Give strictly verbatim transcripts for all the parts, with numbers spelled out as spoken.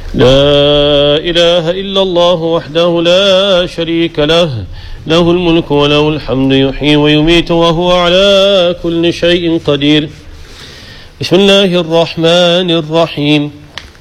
لا إله إلا الله وحده لا شريك له له الملك وله الحمد يحيي ويميت وهو على كل شيء قدير. بسم الله الرحمن الرحيم.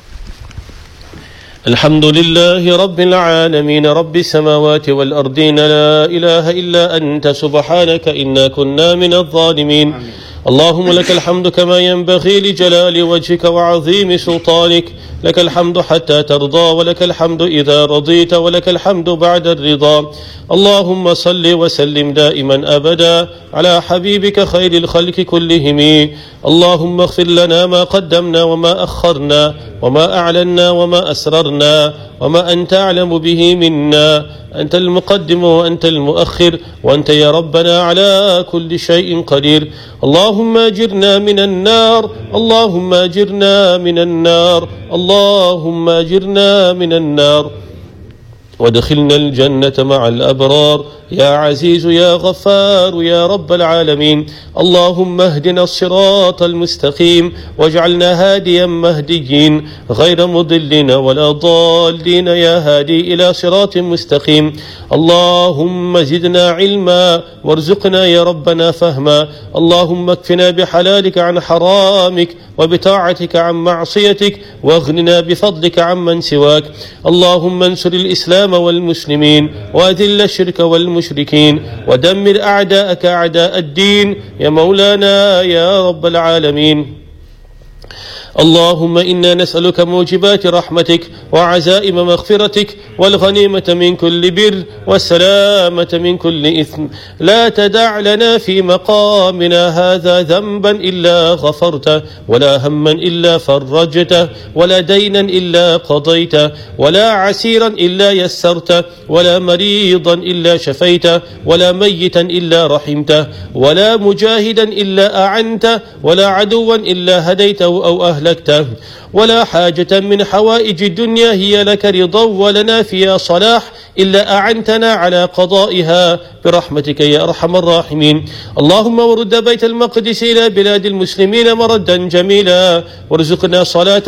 الحمد لله رب العالمين رب السماوات والأرضين لا إله إلا أنت سبحانك إنا كنا من الظالمين. آمين. اللهم لك الحمد كما ينبغي لجلال وجهك وعظيم سلطانك، لك الحمد حتى ترضى ولك الحمد إذا رضيت ولك الحمد بعد الرضا. اللهم صل وسلم دائما أبدا على حبيبك خير الخلق كلهم. اللهم اغفر لنا ما قدمنا وما أخرنا وما أعلنا وما أسررنا وما أنت أعلم به منا، أنت المقدم وأنت المؤخر وأنت يا ربنا على كل شيء قدير. اللهم أجرنا من النار، اللهم أجرنا من النار، اللهم أجرنا من النار وادخلنا الجنة مع الأبرار يا عزيز يا غفار يا رب العالمين. اللهم اهدنا الصراط المستقيم واجعلنا هاديا مهديين غير مضلين ولا ضالين يا هادي إلى صراط مستقيم. اللهم زدنا علما وارزقنا يا ربنا فهما. اللهم اكفنا بحلالك عن حرامك وبطاعتك عن معصيتك واغننا بفضلك عمن سواك. اللهم انصر الإسلام والمسلمين وأذل الشرك والمشركين ودمر أعداءك أعداء الدين يا مولانا يا رب العالمين. اللهم إنا نسألك موجبات رحمتك وعزائم مغفرتك والغنيمة من كل بر والسلامة من كل إثم. لا تدع لنا في مقامنا هذا ذنبا إلا غفرته ولا هما إلا فرجته ولا دينا إلا قضيته ولا عسيرا إلا يسرته ولا مريضا إلا شفيته ولا ميتا إلا رحمته ولا مجاهدا إلا أعنته ولا عدوا إلا هديته أو أهلكته ولا حاجة من حوائج الدنيا هي لك رضا ولنا فيها صلاح إلا أعنتنا على قضائها برحمتك يا أرحم الراحمين. اللهم ورد بيت المقدس إلى بلاد المسلمين مردا جميلا وارزقنا صلاة